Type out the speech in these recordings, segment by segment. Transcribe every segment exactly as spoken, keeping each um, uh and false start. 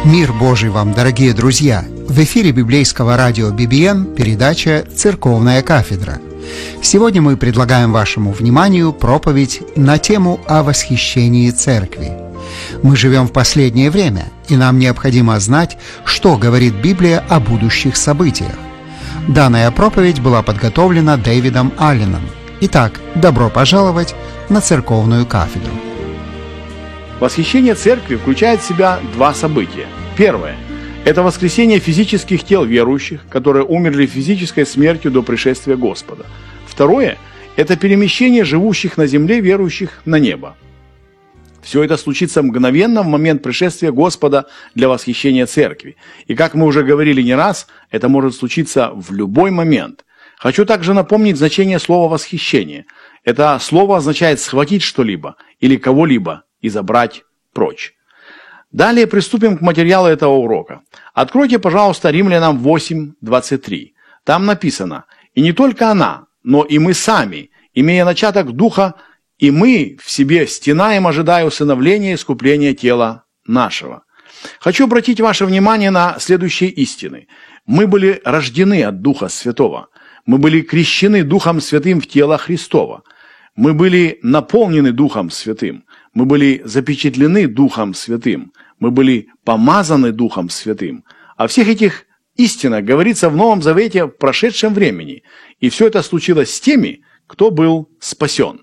Мир Божий вам, дорогие друзья! В эфире библейского радио би би эн передача «Церковная кафедра». Сегодня мы предлагаем вашему вниманию проповедь на тему о восхищении церкви. Мы живем в последнее время, и нам необходимо знать, что говорит Библия о будущих событиях. Данная проповедь была подготовлена Дэвидом Алленом. Итак, добро пожаловать на церковную кафедру. Восхищение церкви включает в себя два события. Первое – это воскресение физических тел верующих, которые умерли физической смертью до пришествия Господа. Второе – это перемещение живущих на земле верующих на небо. Все это случится мгновенно в момент пришествия Господа для восхищения церкви. И как мы уже говорили не раз, это может случиться в любой момент. Хочу также напомнить значение слова «восхищение». Это слово означает «схватить что-либо» или кого-либо и забрать прочь. Далее приступим к материалу этого урока. Откройте, пожалуйста, Римлянам восемь двадцать три. Там написано: «И не только она, но и мы сами, имея начаток Духа, и мы в себе стенаем, ожидая усыновления и искупления тела нашего». Хочу обратить ваше внимание на следующие истины. Мы были рождены от Духа Святого. Мы были крещены Духом Святым в тело Христово. Мы были наполнены Духом Святым. Мы были запечатлены Духом Святым. Мы были помазаны Духом Святым. О всех этих истинах говорится в Новом Завете в прошедшем времени. И все это случилось с теми, кто был спасен.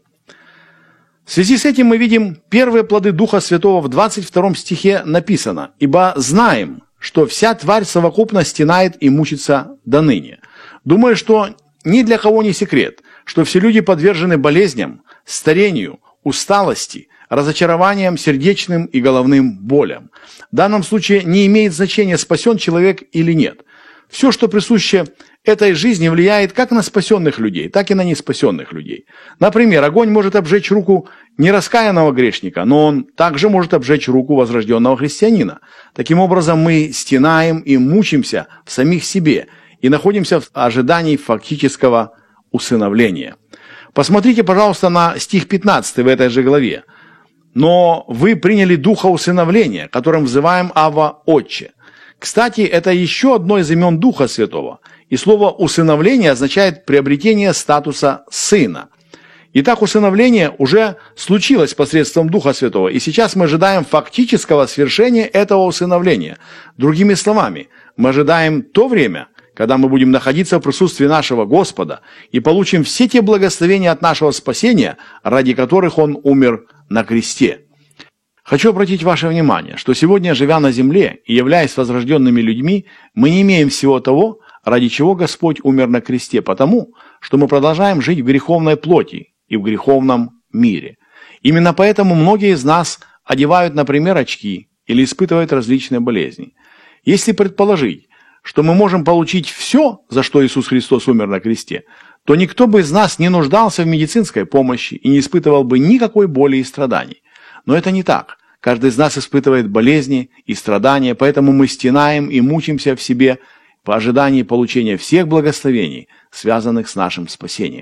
В связи с этим мы видим первые плоды Духа Святого. В двадцать втором стихе написано: «Ибо знаем, что вся тварь совокупно стенает и мучится доныне». Думаю, что ни для кого не секрет, что все люди подвержены болезням, старению, усталости, разочарованиям, сердечным и головным болям. В данном случае не имеет значения, спасен человек или нет. Все, что присуще этой жизни, влияет как на спасенных людей, так и на неспасенных людей. Например, огонь может обжечь руку нераскаянного грешника, но он также может обжечь руку возрожденного христианина. Таким образом, мы стенаем и мучимся в самих себе и находимся в ожидании фактического усыновления. Посмотрите, пожалуйста, на стих пятнадцатый в этой же главе. «Но вы приняли духа усыновления, которым взываем Авва, Отче». Кстати, это еще одно из имен Духа Святого. И слово «усыновление» означает приобретение статуса сына. Итак, усыновление уже случилось посредством Духа Святого, и сейчас мы ожидаем фактического свершения этого усыновления. Другими словами, мы ожидаем то время, когда мы будем находиться в присутствии нашего Господа и получим все те благословения от нашего спасения, ради которых Он умер на кресте. Хочу обратить ваше внимание, что сегодня, живя на земле и являясь возрожденными людьми, мы не имеем всего того, ради чего Господь умер на кресте, потому что мы продолжаем жить в греховной плоти и в греховном мире. Именно поэтому многие из нас одевают, например, очки или испытывают различные болезни. Если предположить, что мы можем получить все, за что Иисус Христос умер на кресте, то никто бы из нас не нуждался в медицинской помощи и не испытывал бы никакой боли и страданий. Но это не так. Каждый из нас испытывает болезни и страдания, поэтому мы стенаем и мучимся в себе в ожидании получения всех благословений, связанных с нашим спасением.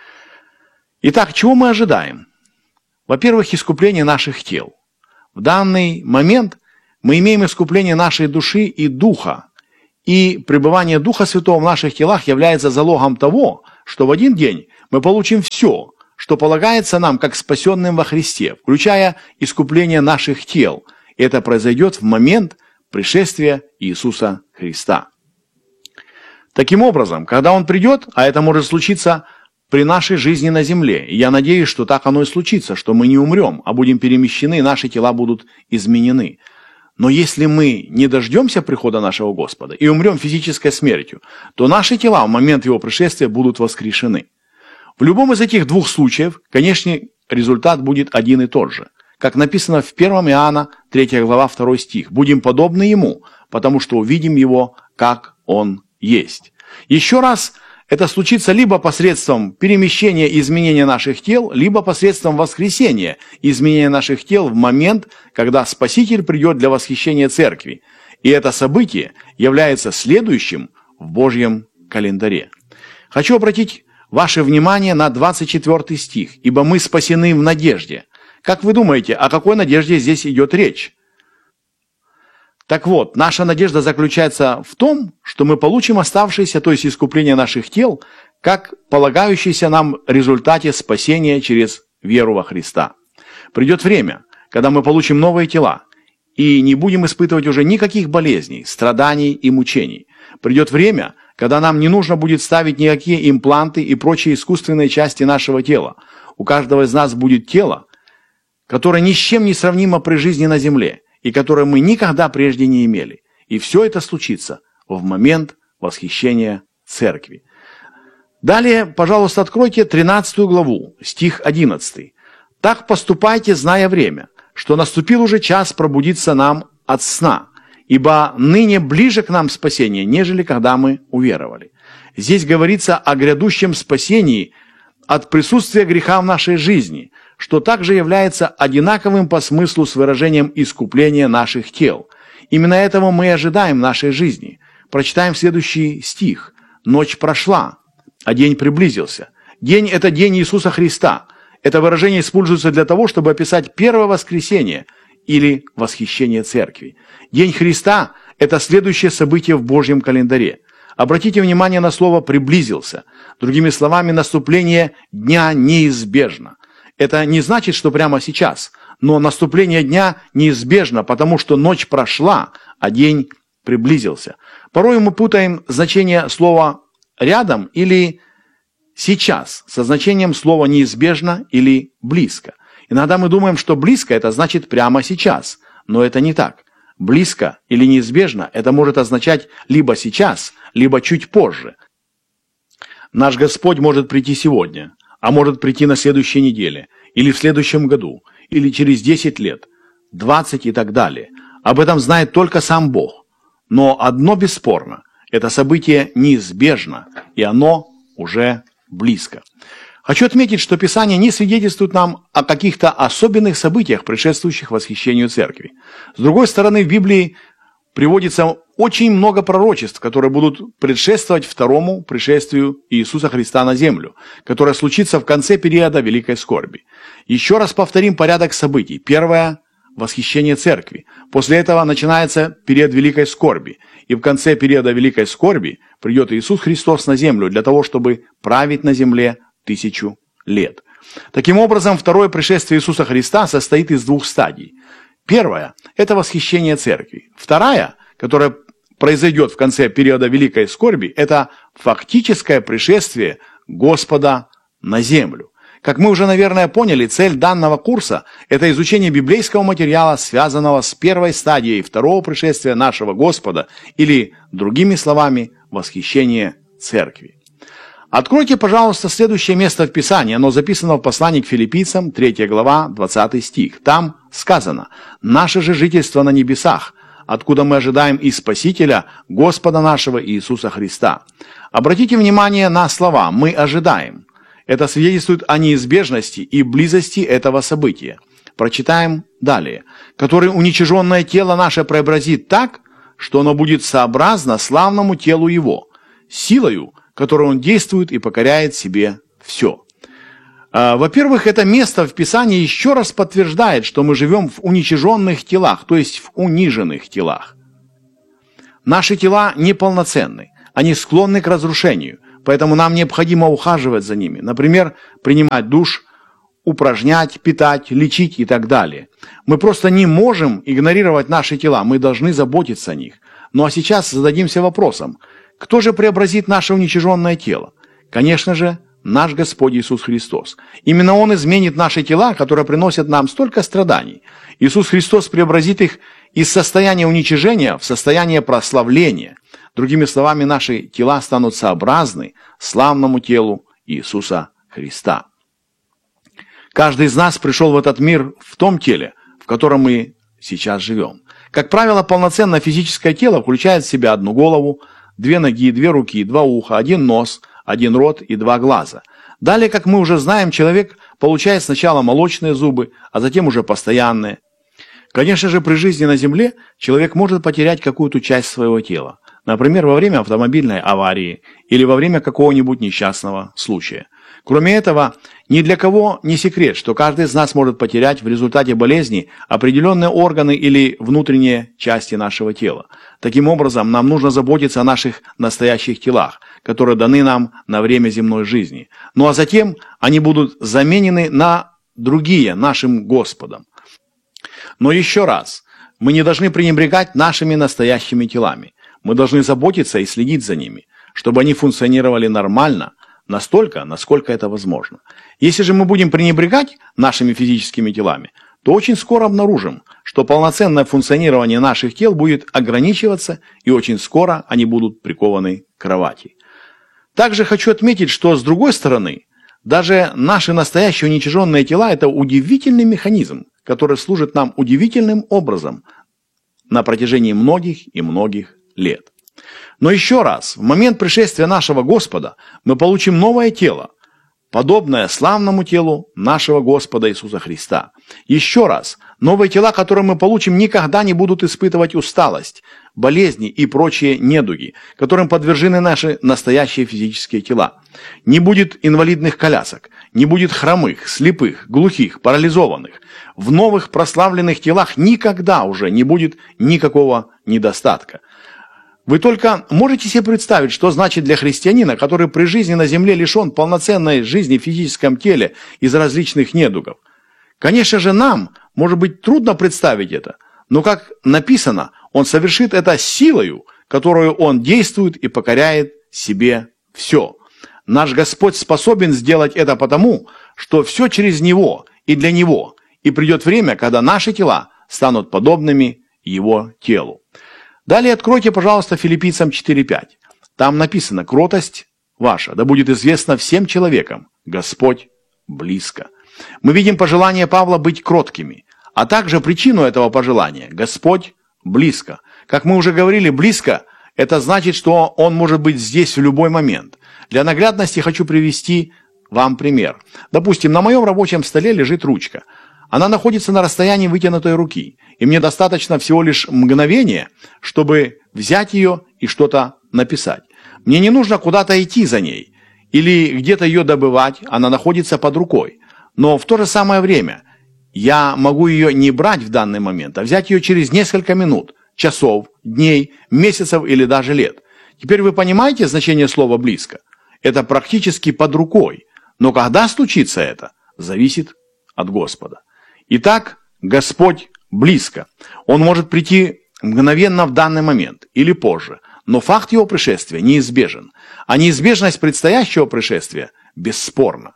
Итак, чего мы ожидаем? Во-первых, искупление наших тел. В данный момент мы имеем искупление нашей души и духа, и пребывание Духа Святого в наших телах является залогом того, что в один день мы получим все, что полагается нам как спасенным во Христе, включая искупление наших тел. И это произойдет в момент пришествия Иисуса Христа. Таким образом, когда Он придет, а это может случиться при нашей жизни на земле, и я надеюсь, что так оно и случится, что мы не умрем, а будем перемещены, и наши тела будут изменены. Но если мы не дождемся прихода нашего Господа и умрем физической смертью, то наши тела в момент Его пришествия будут воскрешены. В любом из этих двух случаев, конечно, результат будет один и тот же. Как написано в первом Иоанна, третья глава, второй стих. «Будем подобны Ему, потому что увидим Его, как Он есть». Еще раз, это случится либо посредством перемещения и изменения наших тел, либо посредством воскресения и изменения наших тел в момент, когда Спаситель придет для восхищения церкви. И это событие является следующим в Божьем календаре. Хочу обратить ваше внимание на двадцать четвёртый стих. «Ибо мы спасены в надежде». Как вы думаете, о какой надежде здесь идет речь? Так вот, наша надежда заключается в том, что мы получим оставшееся, то есть искупление наших тел, как полагающееся нам в результате спасения через веру во Христа. Придет время, когда мы получим новые тела, и не будем испытывать уже никаких болезней, страданий и мучений. Придет время, когда нам не нужно будет ставить никакие импланты и прочие искусственные части нашего тела. У каждого из нас будет тело, которое ни с чем не сравнимо при жизни на земле, и которое мы никогда прежде не имели. И все это случится в момент восхищения церкви. Далее, пожалуйста, откройте тринадцатую главу, стих одиннадцатый. «Так поступайте, зная время, что наступил уже час пробудиться нам от сна, ибо ныне ближе к нам спасение, нежели когда мы уверовали». Здесь говорится о грядущем спасении от присутствия греха в нашей жизни, что также является одинаковым по смыслу с выражением искупления наших тел. Именно этого мы и ожидаем в нашей жизни. Прочитаем следующий стих. «Ночь прошла, а день приблизился». День – это день Иисуса Христа. Это выражение используется для того, чтобы описать первое воскресение или восхищение церкви. День Христа – это следующее событие в Божьем календаре. Обратите внимание на слово «приблизился». Другими словами, наступление дня неизбежно. Это не значит, что прямо сейчас, но наступление дня неизбежно, потому что ночь прошла, а день приблизился. Порой мы путаем значение слова «рядом» или «сейчас» со значением слова «неизбежно» или «близко». Иногда мы думаем, что «близко» это значит «прямо сейчас», но это не так. «Близко» или «неизбежно» это может означать либо сейчас, либо чуть позже. Наш Господь может прийти сегодня, а может прийти на следующей неделе, или в следующем году, или через десять лет, двадцать и так далее. Об этом знает только сам Бог. Но одно бесспорно, это событие неизбежно, и оно уже близко. Хочу отметить, что Писание не свидетельствует нам о каких-то особенных событиях, предшествующих восхищению церкви. С другой стороны, в Библии приводится очень много пророчеств, которые будут предшествовать второму пришествию Иисуса Христа на землю, которое случится в конце периода Великой Скорби. Еще раз повторим порядок событий. Первое – восхищение церкви. После этого начинается период Великой Скорби. И в конце периода Великой Скорби придет Иисус Христос на землю для того, чтобы править на земле тысячу лет. Таким образом, второе пришествие Иисуса Христа состоит из двух стадий. Первая – это восхищение церкви. Вторая, которая произойдет в конце периода Великой Скорби, это фактическое пришествие Господа на землю. Как мы уже, наверное, поняли, цель данного курса – это изучение библейского материала, связанного с первой стадией второго пришествия нашего Господа, или, другими словами, восхищение церкви. Откройте, пожалуйста, следующее место в Писании. Оно записано в послании к Филиппийцам, третья глава, двадцатый стих. Там сказано: «Наше же жительство на небесах, откуда мы ожидаем и Спасителя, Господа нашего Иисуса Христа». Обратите внимание на слова «мы ожидаем». Это свидетельствует о неизбежности и близости этого события. Прочитаем далее. «Который уничиженное тело наше преобразит так, что оно будет сообразно славному телу его, силою, которой он действует и покоряет себе все». Во-первых, это место в Писании еще раз подтверждает, что мы живем в уничиженных телах, то есть в униженных телах. Наши тела неполноценны, они склонны к разрушению, поэтому нам необходимо ухаживать за ними. Например, принимать душ, упражнять, питать, лечить и так далее. Мы просто не можем игнорировать наши тела, мы должны заботиться о них. Ну а сейчас зададимся вопросом: кто же преобразит наше уничиженное тело? Конечно же, наш Господь Иисус Христос. Именно Он изменит наши тела, которые приносят нам столько страданий. Иисус Христос преобразит их из состояния уничижения в состояние прославления. Другими словами, наши тела станут сообразны славному телу Иисуса Христа. Каждый из нас пришел в этот мир в том теле, в котором мы сейчас живем. Как правило, полноценное физическое тело включает в себя одну голову, две ноги, две руки, два уха, один нос, один рот и два глаза. Далее, как мы уже знаем, человек получает сначала молочные зубы, а затем уже постоянные. Конечно же, при жизни на Земле человек может потерять какую-то часть своего тела. Например, во время автомобильной аварии или во время какого-нибудь несчастного случая. Кроме этого, ни для кого не секрет, что каждый из нас может потерять в результате болезни определенные органы или внутренние части нашего тела. Таким образом, нам нужно заботиться о наших настоящих телах, которые даны нам на время земной жизни. Ну а затем они будут заменены на другие нашим Господом. Но еще раз, мы не должны пренебрегать нашими настоящими телами. Мы должны заботиться и следить за ними, чтобы они функционировали нормально, настолько, насколько это возможно. Если же мы будем пренебрегать нашими физическими телами, то очень скоро обнаружим, что полноценное функционирование наших тел будет ограничиваться, и очень скоро они будут прикованы к кровати. Также хочу отметить, что с другой стороны, даже наши настоящие уничиженные тела – это удивительный механизм, который служит нам удивительным образом на протяжении многих и многих лет. Но еще раз, в момент пришествия нашего Господа мы получим новое тело, подобное славному телу нашего Господа Иисуса Христа. Еще раз, новые тела, которые мы получим, никогда не будут испытывать усталость, болезни и прочие недуги, которым подвержены наши настоящие физические тела. Не будет инвалидных колясок, не будет хромых, слепых, глухих, парализованных. В новых прославленных телах никогда уже не будет никакого недостатка. Вы только можете себе представить, что значит для христианина, который при жизни на земле лишен полноценной жизни в физическом теле из различных недугов. Конечно же, нам, может быть, трудно представить это, но, как написано, он совершит это силою, которую он действует и покоряет себе все. Наш Господь способен сделать это потому, что все через Него и для Него, и придет время, когда наши тела станут подобными Его телу. Далее откройте, пожалуйста, Филиппийцам четыре пять. Там написано: «Кротость ваша да будет известна всем человекам, Господь близко». Мы видим пожелание Павла быть кроткими, а также причину этого пожелания – Господь близко. Как мы уже говорили, близко – это значит, что Он может быть здесь в любой момент. Для наглядности хочу привести вам пример. Допустим, на моем рабочем столе лежит ручка. Она находится на расстоянии вытянутой руки, и мне достаточно всего лишь мгновения, чтобы взять ее и что-то написать. Мне не нужно куда-то идти за ней или где-то ее добывать, она находится под рукой. Но в то же самое время я могу ее не брать в данный момент, а взять ее через несколько минут, часов, дней, месяцев или даже лет. Теперь вы понимаете значение слова «близко»? Это практически под рукой. Но когда случится это, зависит от Господа. Итак, Господь близко. Он может прийти мгновенно в данный момент или позже, но факт его пришествия неизбежен, а неизбежность предстоящего пришествия бесспорна.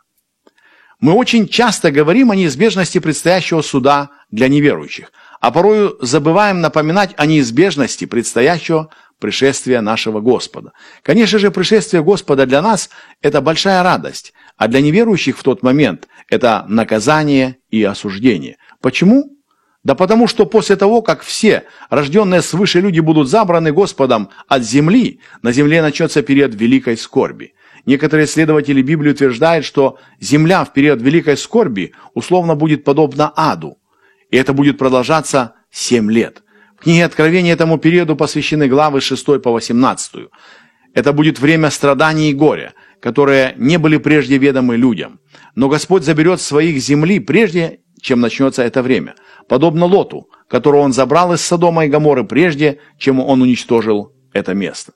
Мы очень часто говорим о неизбежности предстоящего суда для неверующих, а порою забываем напоминать о неизбежности предстоящего пришествия нашего Господа. Конечно же, пришествие Господа для нас – это большая радость, а для неверующих в тот момент – это наказание и осуждение. Почему? Да потому что после того, как все рожденные свыше люди будут забраны Господом от земли, на земле начнется период великой скорби. Некоторые исследователи Библии утверждают, что земля в период великой скорби условно будет подобна аду, и это будет продолжаться семь лет. В книге Откровения этому периоду посвящены главы с шестой по восемнадцатую. Это будет время страданий и горя, которые не были прежде ведомы людям. Но Господь заберет своих земли прежде, чем начнется это время, подобно Лоту, которого Он забрал из Содома и Гоморры прежде, чем Он уничтожил это место.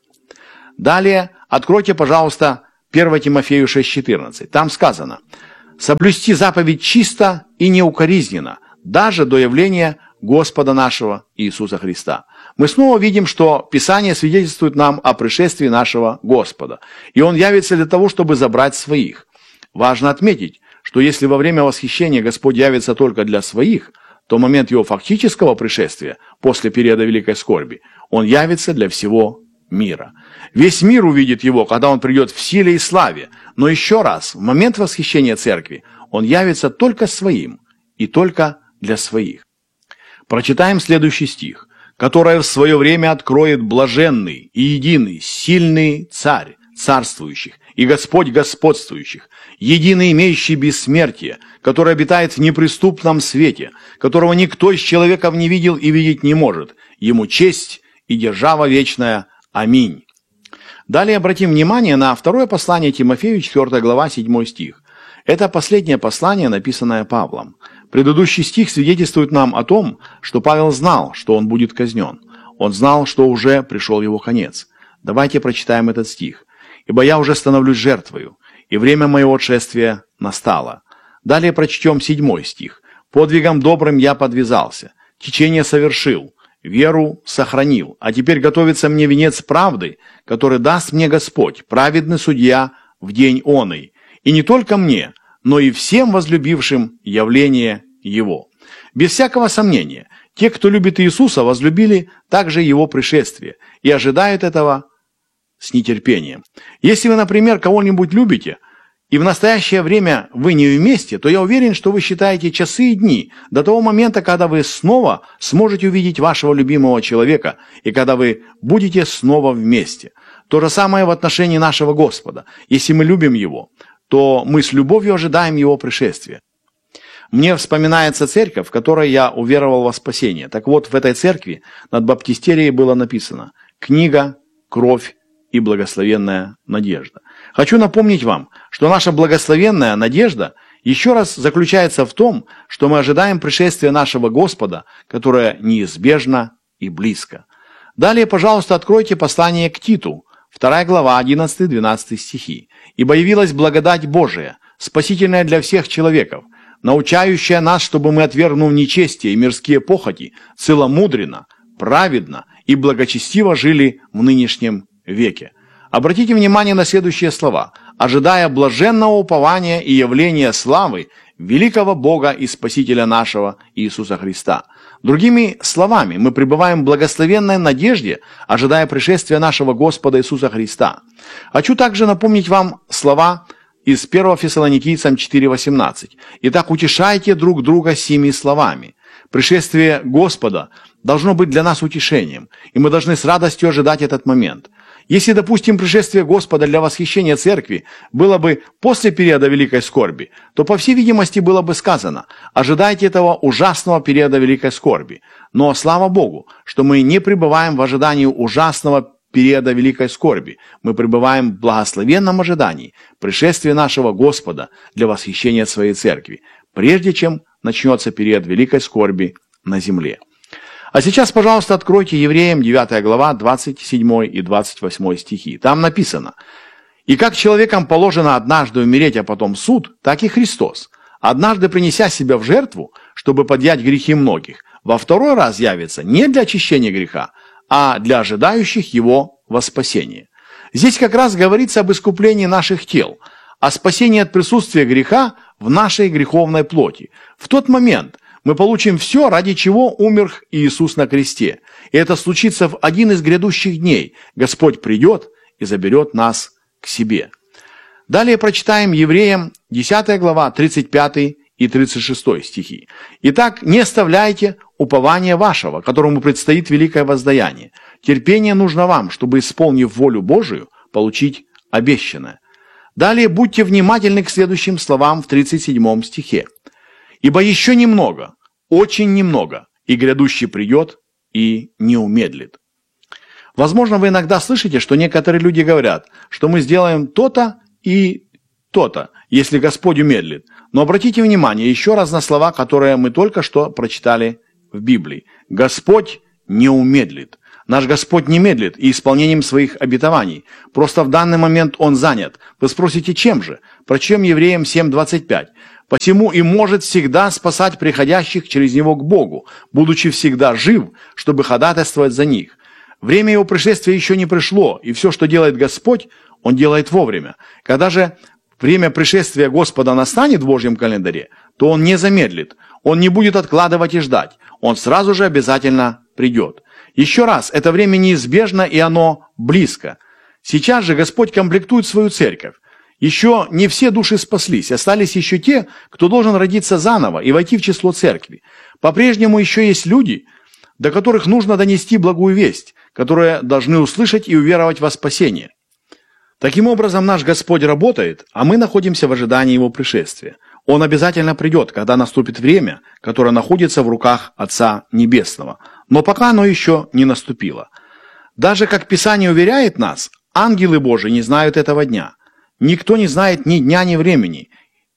Далее откройте, пожалуйста, первое Тимофею шесть четырнадцать. Там сказано: «Соблюсти заповедь чисто и неукоризненно, даже до явления Господа нашего Иисуса Христа». Мы снова видим, что Писание свидетельствует нам о пришествии нашего Господа, и Он явится для того, чтобы забрать своих. Важно отметить, что если во время восхищения Господь явится только для своих, то в момент Его фактического пришествия, после периода великой скорби, Он явится для всего мира. Весь мир увидит Его, когда Он придет в силе и славе. Но еще раз, в момент восхищения Церкви Он явится только своим и только для своих. Прочитаем следующий стих. «Которое в свое время откроет блаженный и единый, сильный Царь царствующих и Господь господствующих, единый имеющий бессмертие, который обитает в неприступном свете, которого никто из человеков не видел и видеть не может. Ему честь и держава вечная. Аминь». Далее обратим внимание на второе послание Тимофею, четвёртая глава, седьмой стих. Это последнее послание, написанное Павлом. Предыдущий стих свидетельствует нам о том, что Павел знал, что он будет казнен. Он знал, что уже пришел его конец. Давайте прочитаем этот стих. «Ибо я уже становлюсь жертвою, и время моего отшествия настало». Далее прочтем седьмой стих. «Подвигом добрым я подвязался, течение совершил, веру сохранил, а теперь готовится мне венец правды, который даст мне Господь, праведный судья, в день оный, и не только мне, но и всем возлюбившим явление Его». Без всякого сомнения, те, кто любит Иисуса, возлюбили также Его пришествие и ожидают этого с нетерпением. Если вы, например, кого-нибудь любите, и в настоящее время вы не вместе, то я уверен, что вы считаете часы и дни до того момента, когда вы снова сможете увидеть вашего любимого человека и когда вы будете снова вместе. То же самое в отношении нашего Господа. Если мы любим Его, то мы с любовью ожидаем Его пришествия. Мне вспоминается церковь, в которой я уверовал во спасение. Так вот, в этой церкви над баптистерией было написано «Книга, кровь и благословенная надежда». Хочу напомнить вам, что наша благословенная надежда еще раз заключается в том, что мы ожидаем пришествия нашего Господа, которое неизбежно и близко. Далее, пожалуйста, откройте послание к Титу, вторая глава, одиннадцатый-двенадцатый стихи. «Ибо явилась благодать Божия, спасительная для всех человеков, научающая нас, чтобы мы, отвергнув нечестие и мирские похоти, целомудренно, праведно и благочестиво жили в нынешнем веке». Обратите внимание на следующие слова. «Ожидая блаженного упования и явления славы великого Бога и Спасителя нашего Иисуса Христа». Другими словами, мы пребываем в благословенной надежде, ожидая пришествия нашего Господа Иисуса Христа. Хочу также напомнить вам слова из первого Фессалоникийцам четыре восемнадцать. «Итак, утешайте друг друга сими словами». Пришествие Господа должно быть для нас утешением, и мы должны с радостью ожидать этот момент. Если, допустим, пришествие Господа для восхищения церкви было бы после периода великой скорби, то, по всей видимости, было бы сказано: ожидайте этого ужасного периода великой скорби. Но слава Богу, что мы не пребываем в ожидании ужасного периода великой скорби. Мы пребываем в благословенном ожидании пришествия нашего Господа для восхищения своей церкви, прежде чем начнется период великой скорби на земле. А сейчас, пожалуйста, откройте Евреям девятая глава, двадцать седьмой и двадцать восьмой стихи. Там написано: «И как человекам положено однажды умереть, а потом суд, так и Христос, однажды принеся себя в жертву, чтобы подъять грехи многих, во второй раз явится не для очищения греха, а для ожидающих Его во спасение». Здесь как раз говорится об искуплении наших тел, о спасении от присутствия греха в нашей греховной плоти. В тот момент мы получим все, ради чего умер Иисус на кресте. И это случится в один из грядущих дней. Господь придет и заберет нас к себе. Далее прочитаем Евреям десятая глава, тридцать пятый и тридцать шестой стихи. «Итак, не оставляйте упования вашего, которому предстоит великое воздаяние. Терпение нужно вам, чтобы, исполнив волю Божию, получить обещанное». Далее будьте внимательны к следующим словам в тридцать седьмом стихе. «Ибо еще немного, очень немного, и грядущий придет и не умедлит». Возможно, вы иногда слышите, что некоторые люди говорят, что мы сделаем то-то и то-то, если Господь умедлит. Но обратите внимание еще раз на слова, которые мы только что прочитали в Библии. Господь не умедлит. Наш Господь не медлит и исполнением своих обетований. Просто в данный момент Он занят. Вы спросите, чем же? Прочтем Евреям семь двадцать пять. «Посему и может всегда спасать приходящих через Него к Богу, будучи всегда жив, чтобы ходатайствовать за них». Время Его пришествия еще не пришло, и все, что делает Господь, Он делает вовремя. Когда же время пришествия Господа настанет в Божьем календаре, то Он не замедлит, Он не будет откладывать и ждать, Он сразу же обязательно придет. Еще раз, это время неизбежно, и оно близко. Сейчас же Господь комплектует свою церковь. Еще не все души спаслись, остались еще те, кто должен родиться заново и войти в число церкви. По-прежнему еще есть люди, до которых нужно донести благую весть, которые должны услышать и уверовать во спасение. Таким образом, наш Господь работает, а мы находимся в ожидании Его пришествия. Он обязательно придет, когда наступит время, которое находится в руках Отца Небесного. Но пока оно еще не наступило. Даже, как Писание уверяет нас, ангелы Божии не знают этого дня. Никто не знает ни дня, ни времени.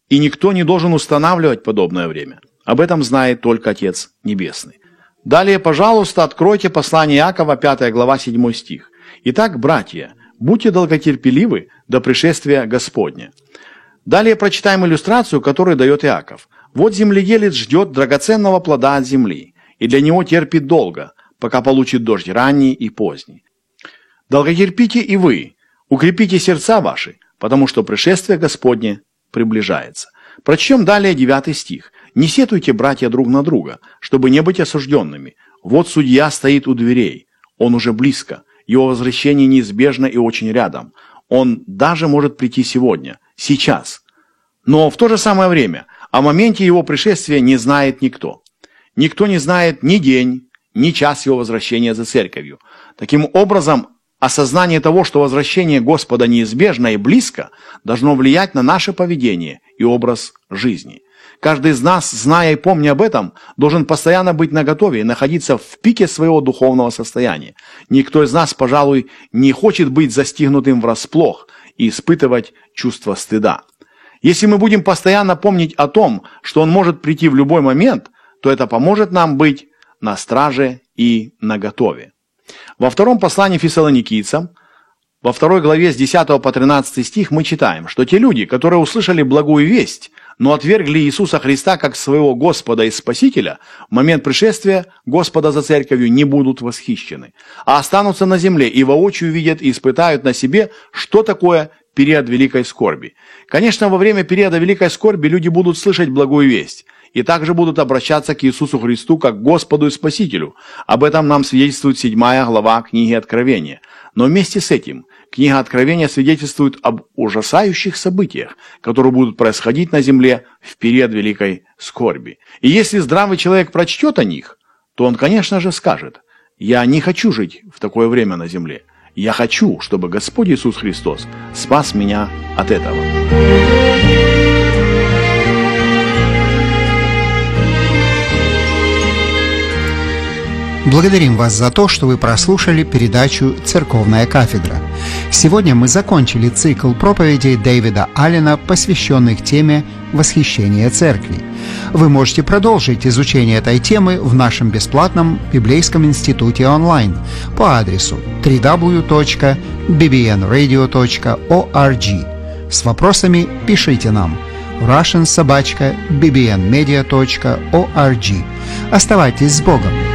и никто не должен устанавливать подобное время. Об этом знает только Отец Небесный. Далее, пожалуйста, откройте послание Иакова, пятая глава, седьмой стих. «Итак, братья, будьте долготерпеливы до пришествия Господня». Далее прочитаем иллюстрацию, которую дает Иаков. «Вот земледелец ждет драгоценного плода от земли, и для него терпит долго, пока получит дождь ранний и поздний. Долготерпите и вы, укрепите сердца ваши, потому что пришествие Господне приближается». Прочтем далее девятый стих. «Не сетуйте, братья, друг на друга, чтобы не быть осужденными. Вот судья стоит у дверей, он уже близко, его возвращение неизбежно и очень рядом. Он даже может прийти сегодня, сейчас. Но в то же самое время о моменте его пришествия не знает никто. Никто не знает ни день, ни час его возвращения за церковью. Таким образом, осознание того, что возвращение Господа неизбежно и близко, должно влиять на наше поведение и образ жизни. Каждый из нас, зная и помня об этом, должен постоянно быть наготове и находиться в пике своего духовного состояния. Никто из нас, пожалуй, не хочет быть застигнутым врасплох и испытывать чувство стыда. Если мы будем постоянно помнить о том, что Он может прийти в любой момент, то это поможет нам быть на страже и наготове. Во втором послании фессалоникийцам, во второй главе с десятого по тринадцатый стих мы читаем, что те люди, которые услышали благую весть, но отвергли Иисуса Христа как своего Господа и Спасителя, в момент пришествия Господа за церковью не будут восхищены, а останутся на земле и воочию видят и испытают на себе, что такое период великой скорби. Конечно, во время периода великой скорби люди будут слышать благую весть и также будут обращаться к Иисусу Христу как к Господу и Спасителю. Об этом нам свидетельствует седьмая глава книги Откровения. Но вместе с этим книга Откровения свидетельствует об ужасающих событиях, которые будут происходить на земле в период великой скорби. И если здравый человек прочтет о них, то он, конечно же, скажет: «Я не хочу жить в такое время на земле. Я хочу, чтобы Господь Иисус Христос спас меня от этого». Благодарим вас за то, что вы прослушали передачу «Церковная кафедра». Сегодня мы закончили цикл проповедей Дэвида Аллена, посвященных теме «Восхищение церкви». Вы можете продолжить изучение этой темы в нашем бесплатном библейском институте онлайн по адресу дабл ю дабл ю дабл ю точка би би эн радио точка орг. С вопросами пишите нам russian собака би би эн медиа точка орг. Оставайтесь с Богом!